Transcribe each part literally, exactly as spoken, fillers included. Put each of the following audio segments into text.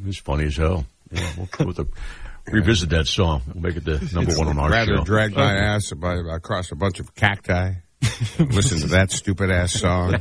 was funny as hell. Yeah, we'll, we'll the, revisit that song. We'll make it the number it's one on our rather show. Rather drag my ass by, across a bunch of cacti. Listen to that stupid-ass song.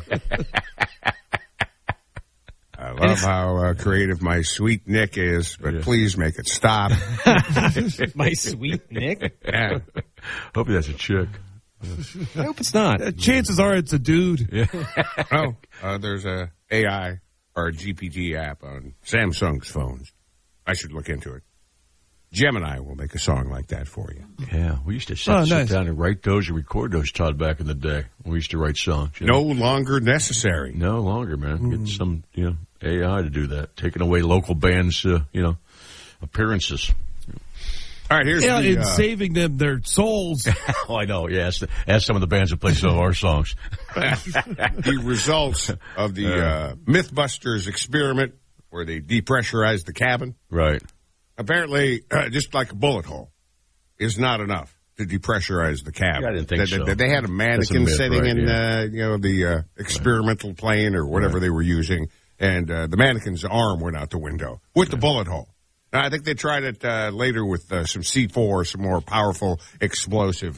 I love how uh, creative my sweet Nick is, but yeah. please make it stop. My sweet Nick? Yeah. Hope that's a chick. I hope it's not. Uh, chances are it's a dude. Yeah. Oh, uh, there's a A I or a G P T app on Samsung's phones. I should look into it. Gemini will make a song like that for you. Yeah, we used to sit, oh, sit nice. down and write those and record those, Todd, back in the day. We used to write songs. You know? No longer necessary. No longer, man. Mm. Get some, you know, A I to do that, taking away local bands, uh, you know, appearances. All right, here's yeah, the... and uh, saving them their souls. Oh, I know. Yeah, ask, the, ask some of the bands that play some of our songs. The results of the uh, Mythbusters experiment where they depressurized the cabin. Right. Apparently, uh, just like a bullet hole is not enough to depressurize the cabin. Yeah, I didn't think they, so. They, they had a mannequin a myth, sitting right, in, yeah. uh, you know, the uh, experimental right. plane or whatever right. they were using, and uh, the mannequin's arm went out the window with yeah. the bullet hole. Now, I think they tried it uh, later with uh, some C four, some more powerful explosive.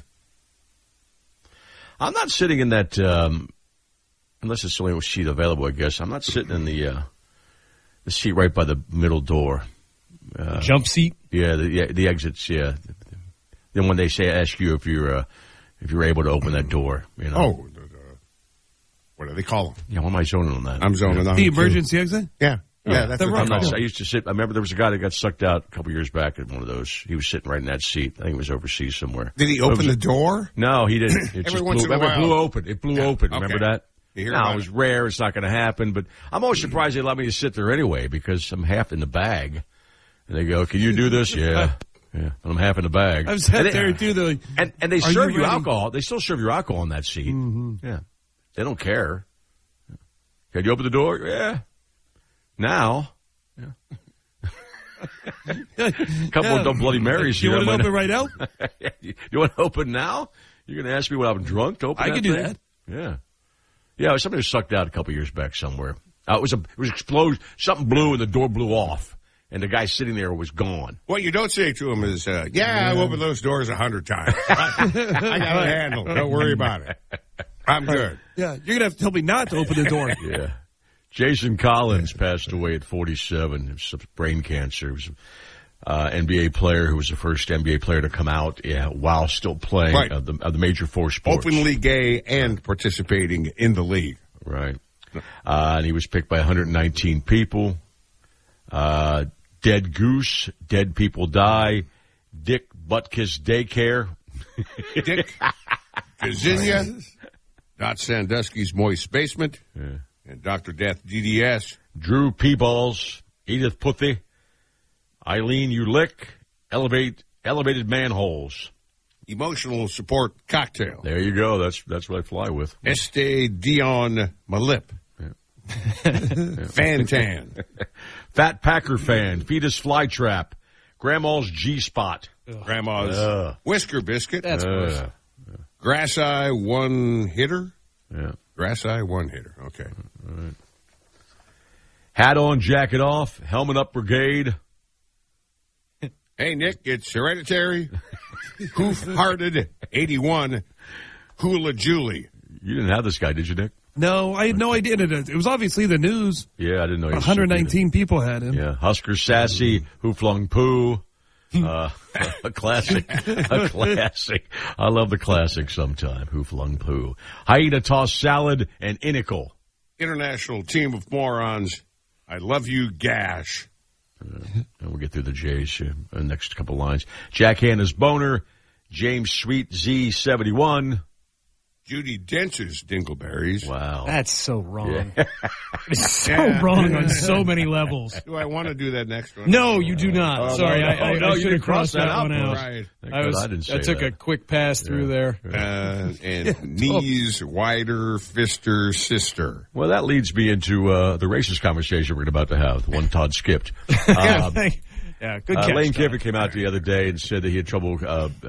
I'm not sitting in that, um, unless it's the only seat available, I guess. I'm not sitting in the uh, the seat right by the middle door. Uh, jump seat? Yeah, the, yeah, the exits, yeah. Then when they say, ask you if you're, uh, if you're able to open that door, you know. Oh, the, the, what do they call them? Yeah, why am I zoning on that? I'm zoning yeah. on the emergency too. exit? Yeah. Yeah, yeah that's what I'm not, I used to sit, I remember there was a guy that got sucked out a couple years back at one of those. He was sitting right in that seat. I think it was overseas somewhere. Did he open was, the door? No, he didn't. It Every just once blew, in a remember, while. it blew open. It blew yeah. open. Okay. Remember that? No, it was rare. It's not going to happen. But I'm always surprised they let me to sit there anyway because I'm half in the bag. And they go, can you do this? Yeah. Yeah. And I'm half in the bag. I've sat and there they, too. They're like, and, and they serve you, you alcohol. They still serve you alcohol in that seat. Mm-hmm. Yeah. They don't care. Can you open the door? Yeah. Now. Yeah. A couple yeah. of dumb Bloody Marys. You here. want to open right now? You want to open now? You're going to ask me when I'm drunk to open I that can do thing? that. Yeah. Yeah, somebody was sucked out a couple years back somewhere. Uh, it was a, it was explosion. Something blew and the door blew off. And the guy sitting there was gone. What you don't say to him is, uh, yeah, I've opened those doors a hundred times. I got it handled. Don't worry about it. I'm good. Yeah, you're going to have to tell me not to open the door. Yeah. Jason Collins passed away at forty-seven. It was brain cancer. He was an uh, N B A player who was the first N B A player to come out yeah, while still playing right. of, the, of the major four sports. Openly gay and participating in the league. Right. Uh, and he was picked by one hundred nineteen people. Uh, Dead Goose, Dead People Die, Dick Butkus Daycare. Dick Kazinia, Dot Sandusky's Moist Basement, yeah. and Doctor Death D D S. Drew Peeballs, Edith Puthy, Eileen Ulick, Elevate, Elevated Manholes. Emotional Support Cocktail. There you go. That's that's what I fly with. Este Dion Malip. Yeah. Fantan. Fat Packer Fan, Fetus Flytrap, Grandma's G-Spot. Ugh. Grandma's uh, Whisker Biscuit. That's uh, gross. Yeah. Grass Eye One Hitter. Yeah. Grass Eye One Hitter. Okay. All right. Hat on, jacket off, helmet up brigade. Hey, Nick, it's Hereditary. Hoof-hearted eighty-one. Hula Julie. You didn't have this guy, did you, Nick? No, I had no idea. It was obviously the news. Yeah, I didn't know. one hundred nineteen people had him. Yeah, Husker Sassy, Who Flung Poo, uh, a classic, a classic. I love the classic sometime. Who Flung Poo, Hyena Toss Salad, and Inical. International Team of Morons. I love you, Gash. Uh, and we'll get through the J's uh, the next couple lines. Jack Hanna's Boner, James Sweet Z seventy-one. Judy Dench's Dingleberries. Wow. That's so wrong. Yeah. It's so yeah. wrong on so many levels. Do I want to do that next one? No, you do not. Oh, Sorry, no, no. I, I, Oh, no, I you should have didn't cross crossed that, that one out. out. Right. I, was, I, didn't say I took that. a quick pass yeah. through there. Uh, and knees wider, fister, sister. Well, that leads me into uh, the racist conversation we're about to have, the one Todd skipped. yeah, Um, yeah, good catch. Uh, Lane Todd. Kiffin came out the other day and said that he had trouble uh, um,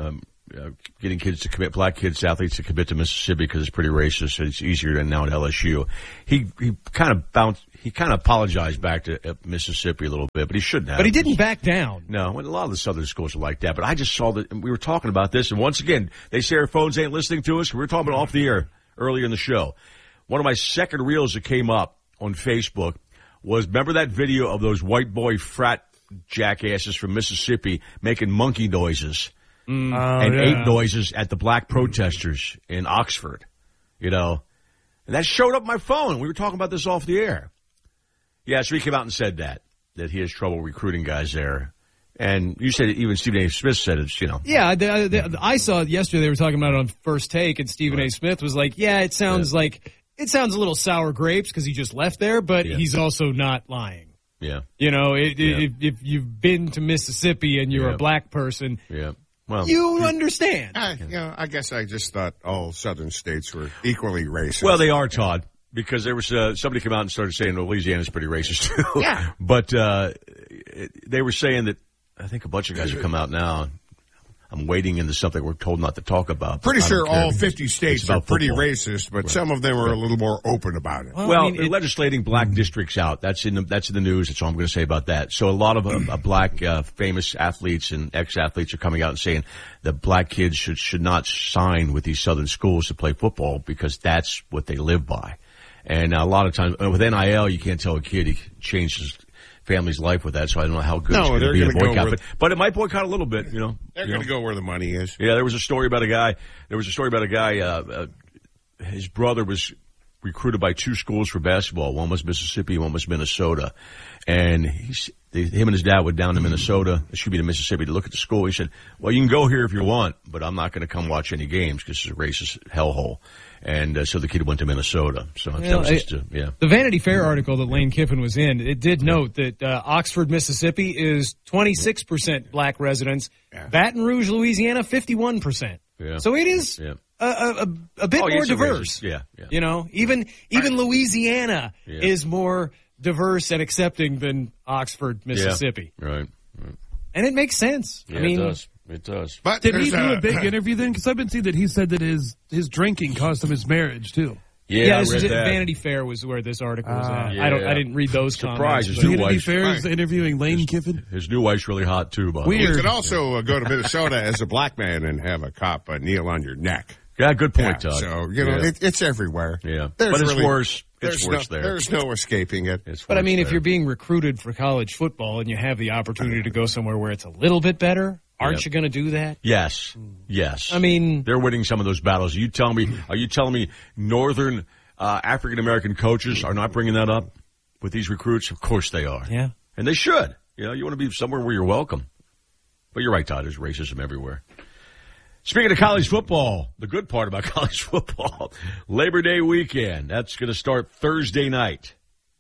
uh, getting kids to commit, black kids, athletes to commit to Mississippi because it's pretty racist. It's easier than now at L S U. He he kind of bounced. He kind of apologized back to uh, Mississippi a little bit, but he shouldn't have. But he didn't back down. No, a lot of the southern schools are like that. But I just saw that, and we were talking about this, and once again, they say our phones ain't listening to us. We were talking about off the air earlier in the show. One of my second reels that came up on Facebook was, remember that video of those white boy frat jackasses from Mississippi making monkey noises mm, oh, and yeah. ape noises at the black protesters in Oxford, you know? And that showed up on my phone. We were talking about this off the air. Yeah, so he came out and said that, that he has trouble recruiting guys there. And you said, even Stephen A. Smith said it's, you know. Yeah, the, the, I saw it yesterday. They were talking about it on First Take, and Stephen right. A. Smith was like, yeah, it sounds yeah. like, it sounds a little sour grapes because he just left there, but yeah. he's also not lying. Yeah. You know, it, yeah. if, if you've been to Mississippi and you're yeah. a black person, yeah. well, you understand. I, you know, I guess I just thought all southern states were equally racist. Well, they are, Todd. Because there was uh, somebody came out and started saying, well, Louisiana's pretty racist too. Yeah. But uh, it, they were saying that, I think a bunch of guys have come out now. I'm wading into something we're told not to talk about. Pretty sure all fifty states are pretty football. racist, but right. some of them are right. a little more open about it. Well, well I mean, they're it, legislating black districts out. That's in the, that's in the news. That's all I'm going to say about that. So a lot of uh, black uh, famous athletes and ex-athletes are coming out and saying that black kids should should not sign with these southern schools to play football because that's what they live by. And a lot of times, with N I L, you can't tell a kid he changed his family's life with that, so I don't know how good no, it's going to be to boycott. Where, but, but it might boycott a little bit, you know. They're going to go where the money is. Yeah, there was a story about a guy, there was a story about a guy, uh, uh, his brother was recruited by two schools for basketball. One was Mississippi, one was Minnesota. And he's, they, him and his dad went down to Minnesota, it should be to Mississippi, to look at the school. He said, well, you can go here if you want, but I'm not going to come watch any games because it's a racist hellhole. And uh, so the kid went to Minnesota. So well, that was just, uh, yeah. The Vanity Fair article that Lane Kiffin was in, it did note that uh, Oxford, Mississippi is twenty-six percent black residents. Yeah. Baton Rouge, Louisiana, fifty-one percent. Yeah. So it is yeah. a, a, a bit oh, more diverse. Yeah, yeah. You know, even even right. Louisiana yeah. is more diverse and accepting than Oxford, Mississippi. Yeah. Right. right. And it makes sense. Yeah, I mean, it does. It does. But did he do a, a big interview then? Because I've been seeing that he said that his his drinking cost him his marriage too. Yeah, yeah I this read is that. Vanity Fair was where this article was uh, at. yeah, I don't. yeah. I didn't read those Surprise, comments. his new Vanity wife, Fair is right. interviewing Lane his, Kiffin. His new wife's really hot too. By Weird. the way. You could also uh, go to Minnesota as a black man and have a cop uh, kneel on your neck. Yeah, good point, yeah, Todd. So you know yeah. it, it's everywhere. Yeah, there's but it's really, worse. It's worse no, there. There's no escaping it. It's but I mean, there. if you're being recruited for college football and you have the opportunity to go somewhere where it's a little bit better, aren't yeah. you going to do that? Yes, yes. I mean, they're winning some of those battles. Are you telling me? Are you telling me Northern uh, African American coaches are not bringing that up with these recruits? Of course they are. Yeah, and they should. You know, you want to be somewhere where you're welcome. But you're right, Todd. There's racism everywhere. Speaking of college football, the good part about college football, Labor Day weekend. That's going to start Thursday night.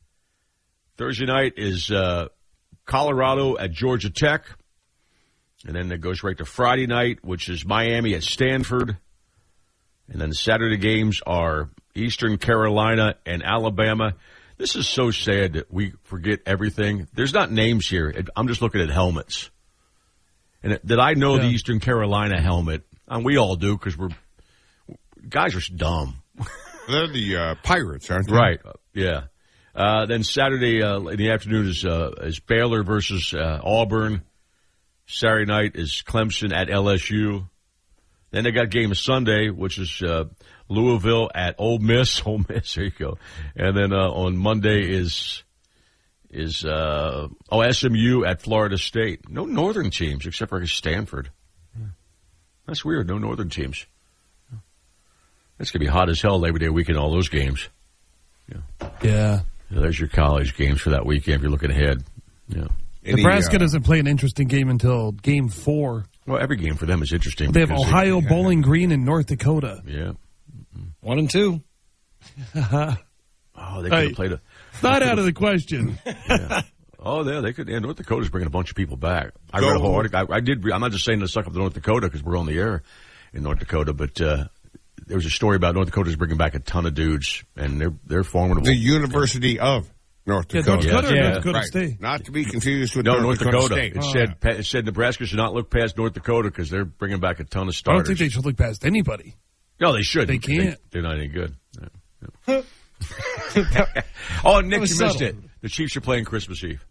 Thursday night is uh, Colorado at Georgia Tech. And then it goes right to Friday night, which is Miami at Stanford. And then Saturday games are Eastern Carolina and Alabama. This is so sad that we forget everything. There's not names here. I'm just looking at helmets. And did I know yeah. the Eastern Carolina helmet? And we all do because we're guys are dumb. They're the uh, Pirates, aren't they? Right. Yeah. Uh, then Saturday uh, in the afternoon is uh, is Baylor versus uh, Auburn. Saturday night is Clemson at L S U. Then they got a game of Sunday, which is uh, Louisville at Ole Miss. Ole Miss, there you go. And then uh, on Monday is is uh, oh S M U at Florida State. No Northern teams except for Stanford. That's weird. No Northern teams. It's going to be hot as hell Labor Day weekend, all those games. Yeah. Yeah. Yeah, there's your college games for that weekend if you're looking ahead. Yeah. Any, Nebraska uh, doesn't play an interesting game until game four. Well, every game for them is interesting. They have Ohio, they, Bowling Green, and North Dakota. Yeah. One and two. oh, they could have played a... Not out of the question. Yeah. Oh, yeah, they could. Yeah, North Dakota's bringing a bunch of people back. I read a whole article. I, I did. I'm not just saying to suck up to North Dakota because we're on the air in North Dakota, but uh, there was a story about North Dakota's bringing back a ton of dudes, and they're they're formidable. The University of North Yeah, Dakota. North Dakota, or Yeah. North Dakota Right. State. Not to be confused with No, North, North Dakota, Dakota. State. It Oh, said it said Nebraska should not look past North Dakota because they're bringing back a ton of I don't starters. think they should look past anybody. No, they should. They can't. They, are not any good. No, no. Oh, Nick, you was missed subtle. it. The Chiefs are playing Christmas Eve.